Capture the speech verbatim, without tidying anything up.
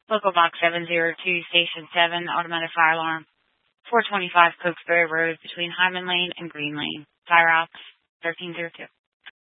Local box seven zero two, Station seven, automatic fire alarm. four twenty-five Cokesbury Road between Hyman Lane and Green Lane. Fire ops thirteen zero two.